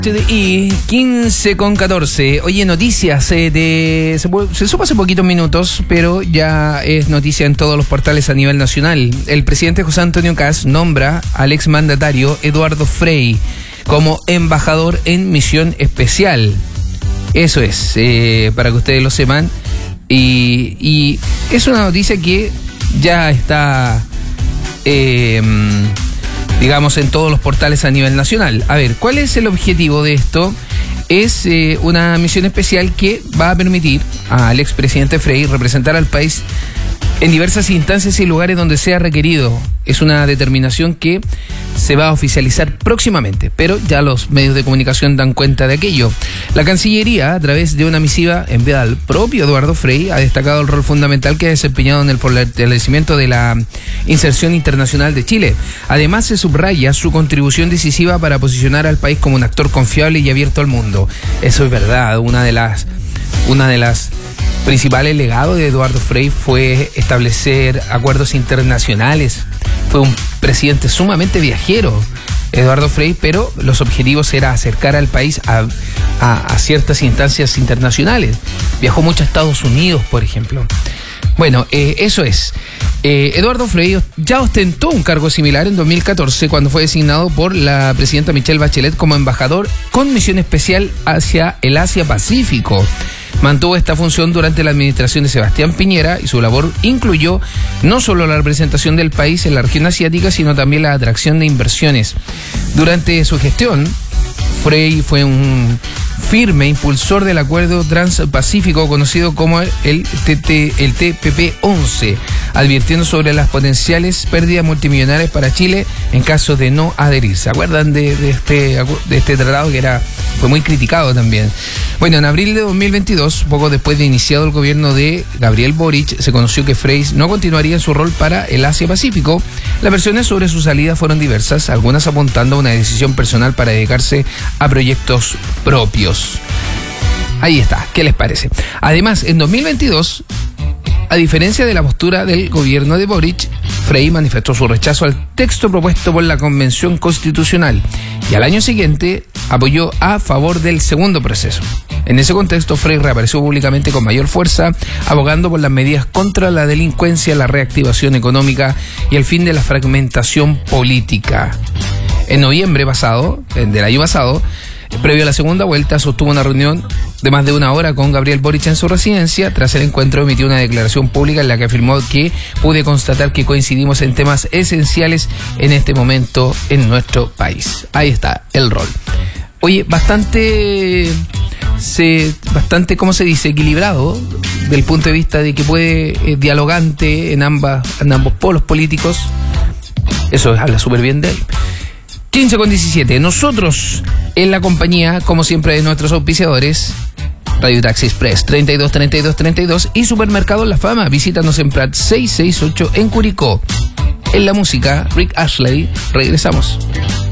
Y 15:14. Oye, noticias se supo hace poquitos minutos, pero ya es noticia en todos los portales a nivel nacional. El presidente José Antonio Kast nombra al exmandatario Eduardo Frei como embajador en misión especial. Eso es, para que ustedes lo sepan. Y es una noticia que ya está, digamos, en todos los portales a nivel nacional. A ver, ¿cuál es el objetivo de esto? Es una misión especial que va a permitir al expresidente Frei representar al país en diversas instancias y lugares donde sea requerido. Es una determinación que se va a oficializar próximamente, pero ya los medios de comunicación dan cuenta de aquello. La Cancillería, a través de una misiva enviada al propio Eduardo Frei, ha destacado el rol fundamental que ha desempeñado en el fortalecimiento de la inserción internacional de Chile. Además, se subraya su contribución decisiva para posicionar al país como un actor confiable y abierto al mundo. Eso es verdad. Una de las principales legados de Eduardo Frei fue establecer acuerdos internacionales. Fue un presidente sumamente viajero, Eduardo Frei, pero los objetivos era acercar al país a ciertas instancias internacionales. Viajó mucho a Estados Unidos, por ejemplo. Bueno, eso es. Eduardo Frei ya ostentó un cargo similar en 2014 cuando fue designado por la presidenta Michelle Bachelet como embajador con misión especial hacia el Asia-Pacífico. Mantuvo esta función durante la administración de Sebastián Piñera y su labor incluyó no solo la representación del país en la región asiática, sino también la atracción de inversiones. Durante su gestión, Frei fue un firme impulsor del acuerdo transpacífico conocido como el TPP-11, advirtiendo sobre las potenciales pérdidas multimillonarias para Chile en caso de no adherirse. ¿Se acuerdan de este tratado que fue muy criticado también? Bueno, en abril de 2022, poco después de iniciado el gobierno de Gabriel Boric, se conoció que Frei no continuaría en su rol para el Asia-Pacífico. Las versiones sobre su salida fueron diversas, algunas apuntando a una decisión personal para dedicarse a proyectos propios. Ahí está, ¿qué les parece? Además, en 2022, a diferencia de la postura del gobierno de Boric, Frei manifestó su rechazo al texto propuesto por la Convención Constitucional y al año siguiente apoyó a favor del segundo proceso. En ese contexto, Frei reapareció públicamente con mayor fuerza, abogando por las medidas contra la delincuencia, la reactivación económica y el fin de la fragmentación política. En noviembre del año pasado, previo a la segunda vuelta, sostuvo una reunión de más de una hora con Gabriel Boric en su residencia. Tras el encuentro, emitió una declaración pública en la que afirmó que pude constatar que coincidimos en temas esenciales en este momento en nuestro país. Ahí está el rol. Oye, bastante, ¿cómo se dice? Equilibrado, del punto de vista de que puede, dialogante en ambos polos políticos. Eso habla súper bien de él. 15:17. Nosotros, en la compañía, como siempre, de nuestros auspiciadores, Radio Taxi Express 323232 y Supermercado La Fama. Visítanos en Prat 668 en Curicó. En la música, Rick Astley. Regresamos.